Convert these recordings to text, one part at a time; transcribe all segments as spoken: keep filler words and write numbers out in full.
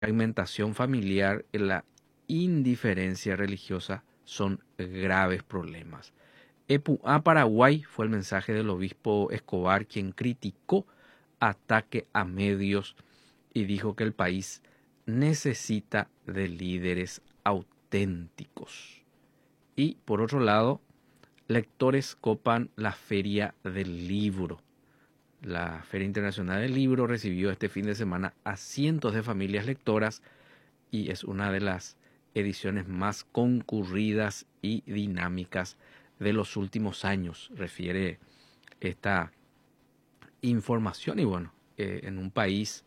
fragmentación familiar y la indiferencia religiosa son graves problemas. Epu a Paraguay fue el mensaje del obispo Escobar, quien criticó ataque a medios y dijo que el país necesita de líderes auténticos. Y por otro lado, lectores copan la Feria del Libro. La Feria Internacional del Libro recibió este fin de semana a cientos de familias lectoras y es una de las ediciones más concurridas y dinámicas de los últimos años, refiere esta información. Y bueno, eh, en un país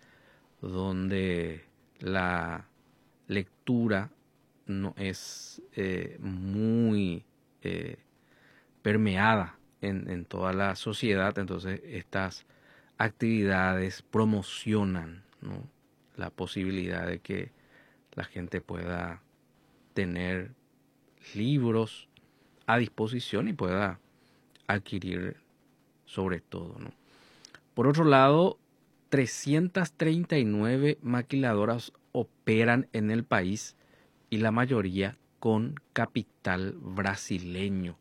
donde la lectura no es eh, muy eh, permeada en, en toda la sociedad, entonces estas actividades promocionan, ¿no?, la posibilidad de que la gente pueda tener libros a disposición y pueda adquirir sobre todo, ¿no? Por otro lado, trescientas treinta y nueve maquiladoras operan en el país y la mayoría con capital brasileño.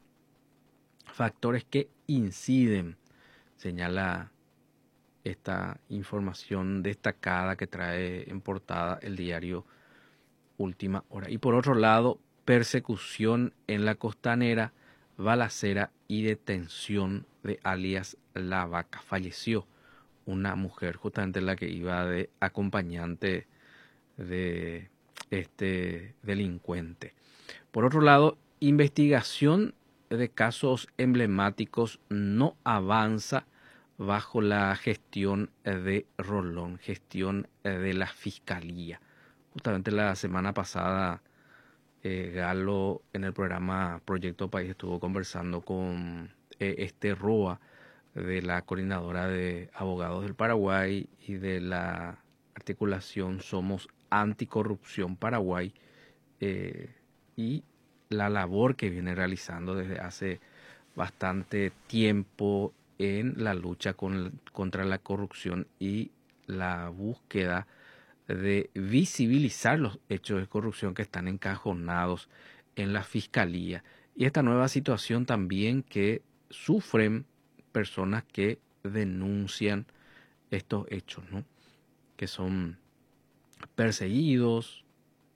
Factores que inciden, señala esta información destacada que trae en portada el diario Última Hora. Y por otro lado, persecución en la Costanera, balacera y detención de alias La Vaca. Falleció una mujer, justamente la que iba de acompañante de este delincuente. Por otro lado, investigación de casos emblemáticos no avanza bajo la gestión de Rolón, gestión de la Fiscalía. Justamente la semana pasada, eh, Galo en el programa Proyecto País estuvo conversando con eh, Esther Roa, de la Coordinadora de Abogados del Paraguay y de la articulación Somos Anticorrupción Paraguay, eh, y la labor que viene realizando desde hace bastante tiempo en la lucha con, contra la corrupción y la búsqueda de visibilizar los hechos de corrupción que están encajonados en la Fiscalía. Y esta nueva situación también que sufren personas que denuncian estos hechos, ¿no?, que son perseguidos,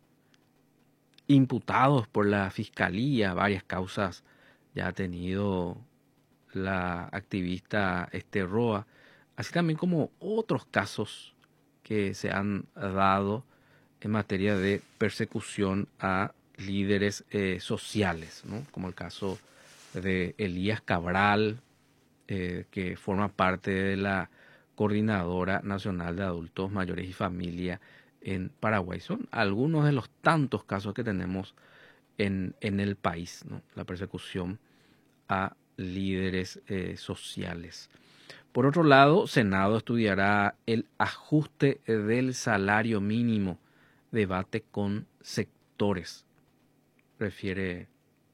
imputados por la Fiscalía. Varias causas ya ha tenido la activista Esther Roa, así también como otros casos que se han dado en materia de persecución a líderes eh, sociales, ¿no?, como el caso de Elías Cabral, eh, que forma parte de la Coordinadora Nacional de Adultos Mayores y Familia en Paraguay. Son algunos de los tantos casos que tenemos en, en el país, ¿no?, la persecución a líderes eh, sociales. Por otro lado, Senado estudiará el ajuste del salario mínimo, debate con sectores, refiere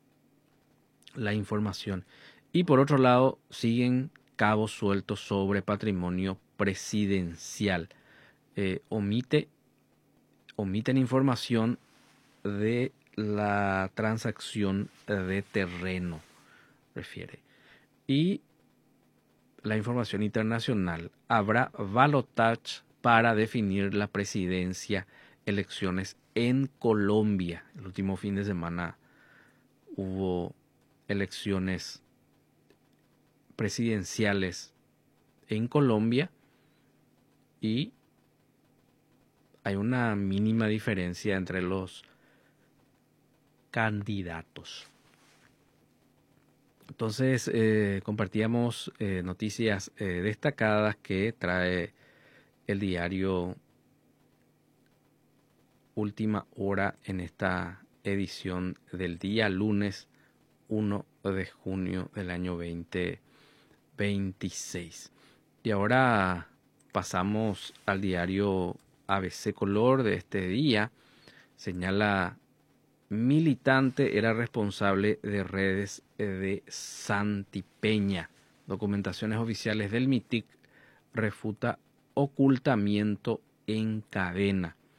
la información. Y por otro lado, siguen cabos sueltos sobre patrimonio presidencial. Eh, omite, omiten información de la transacción de terreno, refiere. Y la información internacional: habrá balotage para definir la presidencia, elecciones en Colombia. El último fin de semana hubo elecciones presidenciales en Colombia y hay una mínima diferencia entre los candidatos. Entonces, eh, compartíamos eh, noticias eh, destacadas que trae el diario Última Hora en esta edición del día lunes uno de junio del año veinte veintiséis. Y ahora pasamos al diario A B C Color de este día. Señala: militante era responsable de redes de Santipeña. Documentaciones oficiales del MITIC refuta ocultamiento en cadena.